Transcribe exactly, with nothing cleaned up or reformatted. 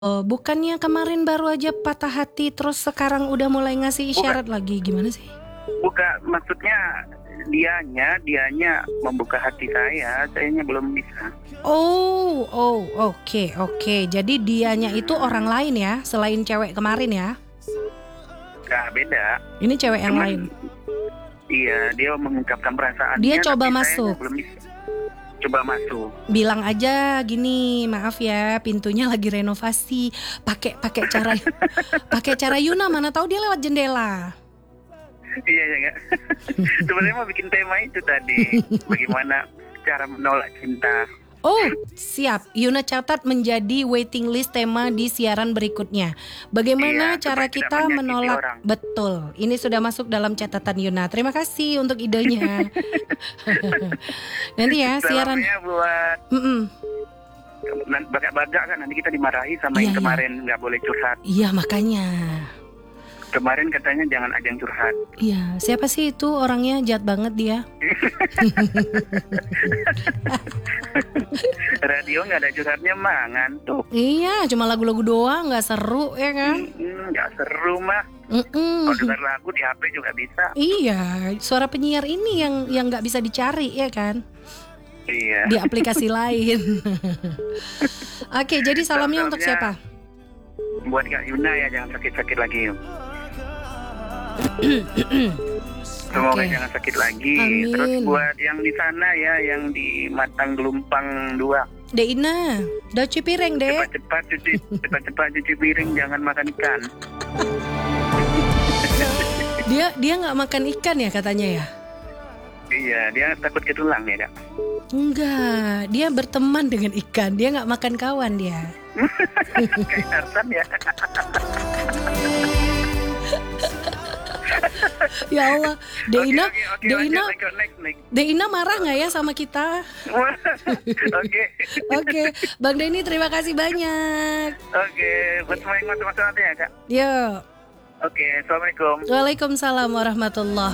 Oh, bukannya kemarin baru aja patah hati terus sekarang udah mulai ngasih isyarat Bukan. lagi, gimana sih? Bukan, maksudnya dianya, dianya membuka hati saya, sayanya belum bisa. Oh, oh, oke, oke. Jadi dianya itu orang lain ya, selain cewek kemarin ya? Nggak, beda. Ini cewek yang Cuman, lain. Iya, dia mengungkapkan perasaannya. Dia coba tapi masuk. sayanya belum bisa. Coba masuk. Bilang aja gini, maaf ya, pintunya lagi renovasi. Pakai pakai cara pakai cara Yuna, mana tahu dia lewat jendela. Iya, iya, nggak. Sebenarnya mau bikin tema itu tadi, bagaimana cara menolak cinta. Oh, siap. Yuna catat menjadi waiting list tema di siaran berikutnya. Bagaimana Iya, cara supaya tidak kita menyakiti menolak? orang. Betul. Ini sudah masuk dalam catatan Yuna. Terima kasih untuk idenya. Nanti ya siaran. Salamnya buat Mm-mm. bagak-bagak kan, nanti kita dimarahi sama Iya, yang iya. kemarin nggak boleh curhat. Iya, makanya. Kemarin katanya jangan ada yang curhat. Iya, siapa sih itu orangnya, jahat banget dia. Radio nggak ada curhatnya mah ngantuk. Iya, cuma lagu-lagu doang, nggak seru ya kan? Hmm, nggak seru mah. Mm-mm. Kalau dengar lagu di H P juga bisa. Iya, suara penyiar ini yang yang nggak bisa dicari ya kan? Iya. Di aplikasi lain. Oke, jadi salamnya untuk siapa? Buat Kak Yuna ya, jangan sakit-sakit lagi. Semoga Oke. jangan sakit lagi. Amin. Terus buat yang di sana ya, yang di Matang Gelumpang dua, Deina, udah cuci piring deh. cepat-cepat cuci, cepat-cepat cuci piring, jangan makan ikan. Dia dia nggak makan ikan ya katanya ya? Iya, dia takut ke tulang ya, Kak. Enggak, dia berteman dengan ikan. Dia nggak makan kawan dia. Kayak Tarzan ya. Ya Allah, Deina, Oke, oke, oke, Deina, lanjut, next, next, next. Deina marah nggak ya sama kita? Oke. Oke, Bang Denny terima kasih banyak. Oke, buat semua yang masuk-masuk nanti ya, Kak. Yuk, Oke, Assalamualaikum. Waalaikumsalam warahmatullahi